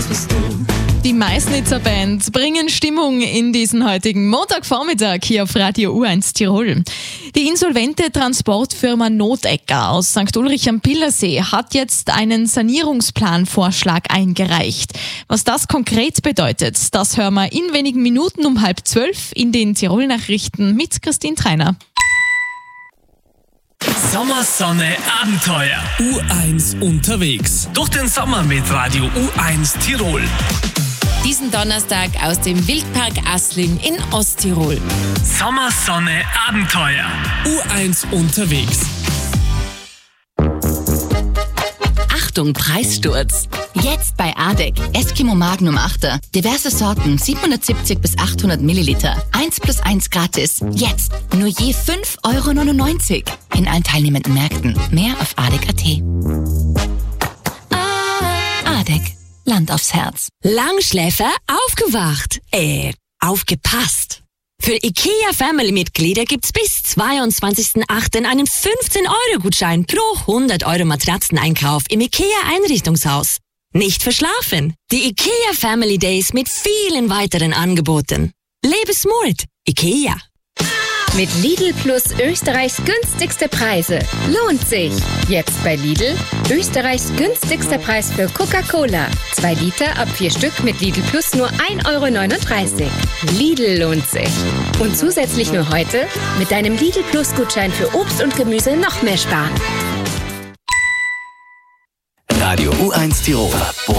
Die Meißnitzer Band bringen Stimmung in diesen heutigen Montagvormittag hier auf Radio U1 Tirol. Die insolvente Transportfirma Notecker aus St. Ulrich am Pillersee hat jetzt einen Sanierungsplanvorschlag eingereicht. Was das konkret bedeutet, das hören wir in wenigen Minuten um 11:30 in den Tirol-Nachrichten mit Christine Treiner. Sommer, Sonne, Abenteuer. U1 unterwegs. Durch den Sommer mit Radio U1 Tirol. Diesen Donnerstag aus dem Wildpark Aslin in Osttirol. Sommer, Sonne, Abenteuer. U1 unterwegs. Achtung, Preissturz. Jetzt bei ADEC. Eskimo Magnum 8er. Diverse Sorten, 770 bis 800 Milliliter. 1+1 gratis. Jetzt nur je 5,99 € in allen teilnehmenden Märkten. Mehr auf adec.at. ADEC. Land aufs Herz. Langschläfer aufgewacht. Aufgepasst. Für IKEA Family-Mitglieder gibt's bis 22.08. einen 15-Euro-Gutschein pro 100 € Matratzeneinkauf im IKEA-Einrichtungshaus. Nicht verschlafen. Die IKEA Family Days mit vielen weiteren Angeboten. Lebe smart. IKEA. Mit Lidl Plus Österreichs günstigste Preise. Lohnt sich. Jetzt bei Lidl Österreichs günstigster Preis für Coca-Cola. 2 Liter ab 4 Stück mit Lidl Plus nur 1,39 €. Lidl lohnt sich. Und zusätzlich nur heute mit deinem Lidl Plus Gutschein für Obst und Gemüse noch mehr sparen. Radio U1 Tirol.